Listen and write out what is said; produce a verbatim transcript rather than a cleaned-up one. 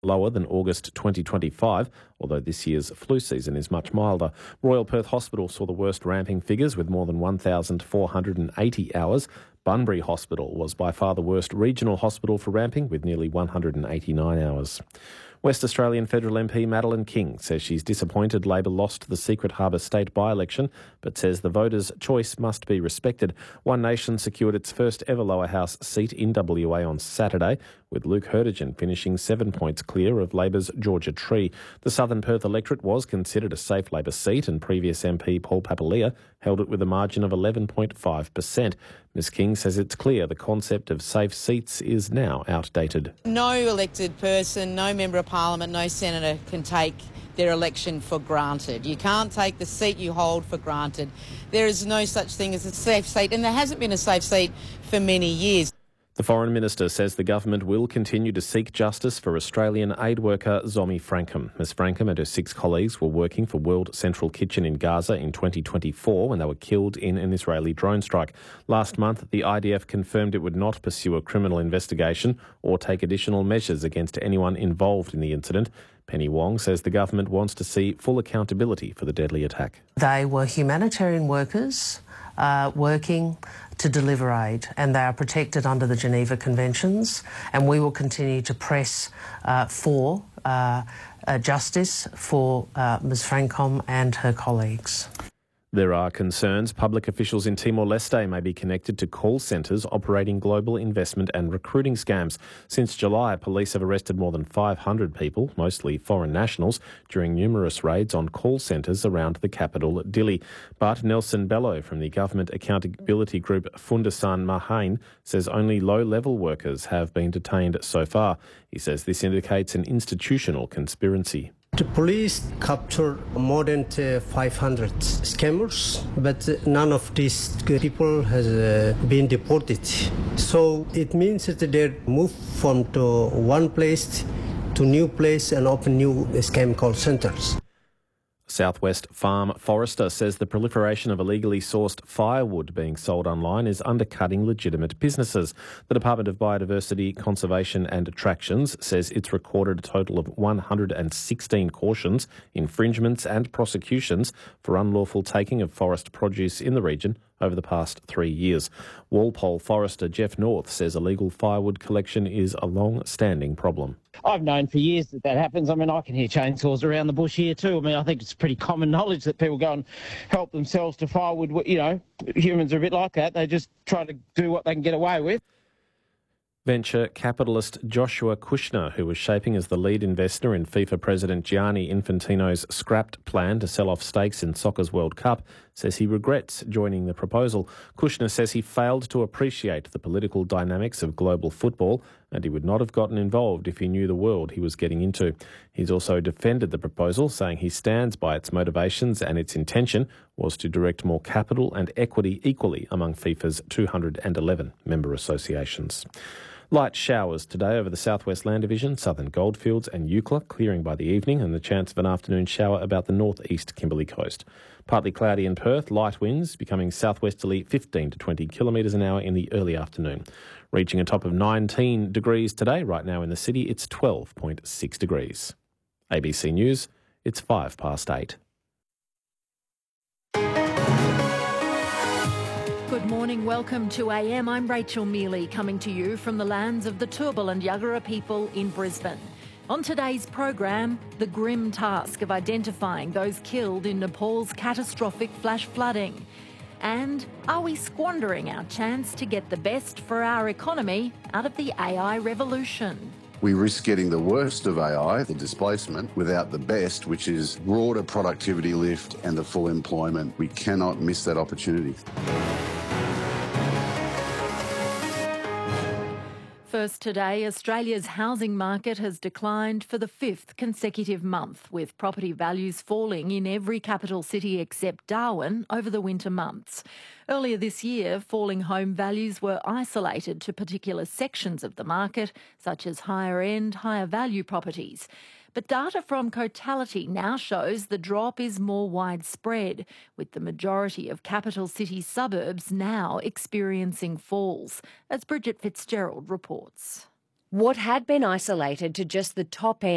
lower than August twenty twenty-five, although this year's flu season is much milder. Royal Perth Hospital saw the worst ramping figures with more than one thousand four hundred eighty hours. Bunbury Hospital was by far the worst regional hospital for ramping with nearly one hundred eighty-nine hours. West Australian Federal M P Madeleine King says she's disappointed Labor lost the Secret Harbour state by-election, but says the voters' choice must be respected. One Nation secured its first ever lower house seat in W A on Saturday, with Luke Hurdigen finishing seven points clear of Labor's Georgia Tree. The Southern Perth electorate was considered a safe Labor seat, and previous M P Paul Papalia held it with a margin of eleven point five percent. Ms King says it's clear the concept of safe seats is now outdated. No elected person, no member of parliament, no senator can take their election for granted. You can't take the seat you hold for granted. There is no such thing as a safe seat, and there hasn't been a safe seat for many years. The Foreign Minister says the government will continue to seek justice for Australian aid worker Zomi Frankham. Ms Frankham and her six colleagues were working for World Central Kitchen in Gaza in twenty twenty-four when they were killed in an Israeli drone strike. Last month, the I D F confirmed it would not pursue a criminal investigation or take additional measures against anyone involved in the incident. Penny Wong says the government wants to see full accountability for the deadly attack. They were humanitarian workers uh, working to deliver aid, and they are protected under the Geneva Conventions, and we will continue to press uh, for uh, uh, justice for uh, Ms Frankham and her colleagues. There are concerns public officials in Timor-Leste may be connected to call centres operating global investment and recruiting scams. Since July, police have arrested more than five hundred people, mostly foreign nationals, during numerous raids on call centres around the capital, Dili. But Nelson Bello from the government accountability group Fundasan Mahain says only low-level workers have been detained so far. He says this indicates an institutional conspiracy. The police captured more than uh, five hundred scammers, but uh, none of these people has uh, been deported. So it means that they move from to one place to new place and open new scam call centers. Southwest Farm Forester says the proliferation of illegally sourced firewood being sold online is undercutting legitimate businesses. The Department of Biodiversity, Conservation and Attractions says it's recorded a total of one hundred sixteen cautions, infringements and prosecutions for unlawful taking of forest produce in the region over the past three years. Walpole forester Jeff North says illegal firewood collection is a long-standing problem. I've known for years that that happens. I mean, I can hear chainsaws around the bush here too. I mean, I think it's pretty common knowledge that people go and help themselves to firewood. You know, humans are a bit like that. They just try to do what they can get away with. Venture capitalist Joshua Kushner, who was shaping as the lead investor in FIFA President Gianni Infantino's scrapped plan to sell off stakes in soccer's World Cup, says he regrets joining the proposal. Kushner says he failed to appreciate the political dynamics of global football, and he would not have gotten involved if he knew the world he was getting into. He's also defended the proposal, saying he stands by its motivations and its intention was to direct more capital and equity equally among FIFA's two hundred eleven member associations. Light showers today over the southwest land division, southern Goldfields and Eucla, clearing by the evening, and the chance of an afternoon shower about the northeast Kimberley coast. Partly cloudy in Perth, light winds becoming southwesterly fifteen to twenty kilometres an hour in the early afternoon. Reaching a top of nineteen degrees today. Right now in the city, it's twelve point six degrees. A B C News, it's five past eight. Good morning, welcome to A M. I'm Rachel Mealy, coming to you from the lands of the Turrbal and Yagara people in Brisbane. On today's program, the grim task of identifying those killed in Nepal's catastrophic flash flooding. And are we squandering our chance to get the best for our economy out of the A I revolution? We risk getting the worst of A I, the displacement, without the best, which is broader productivity lift and the full employment. We cannot miss that opportunity. First today, Australia's housing market has declined for the fifth consecutive month, with property values falling in every capital city except Darwin over the winter months. Earlier this year, falling home values were isolated to particular sections of the market, such as higher-end, higher-value properties. But data from Cotality now shows the drop is more widespread, with the majority of capital city suburbs now experiencing falls, as Bridget Fitzgerald reports. What had been isolated to just the top end